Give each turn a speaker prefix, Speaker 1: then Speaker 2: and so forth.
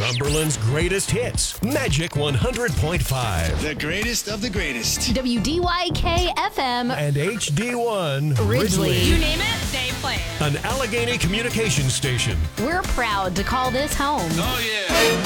Speaker 1: Cumberland's greatest hits, Magic 100.5.
Speaker 2: The greatest of the greatest.
Speaker 3: WDYK FM.
Speaker 1: And HD1
Speaker 3: Ridgely.
Speaker 4: You name it, they play it.
Speaker 1: An Allegheny communications station.
Speaker 3: We're proud to call this home.
Speaker 2: Oh, yeah.